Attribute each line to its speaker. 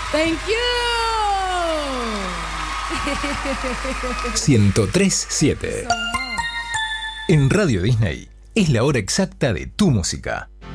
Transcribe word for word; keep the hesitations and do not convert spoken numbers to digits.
Speaker 1: Thank you.
Speaker 2: ciento tres punto siete. En Radio Disney es la hora exacta de tu música.